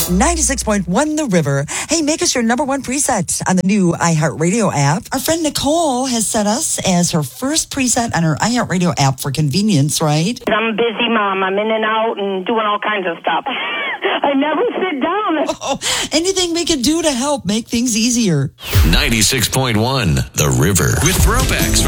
96.1 The River. Hey, make us your number one preset on the new iHeartRadio app. Our friend Nicole has set us as her first preset on her iHeartRadio app for convenience, right? I'm a busy mom. I'm in and out and doing all kinds of stuff. I never sit down. Oh, anything we can do to help make things easier. 96.1 The River. With throwbacks from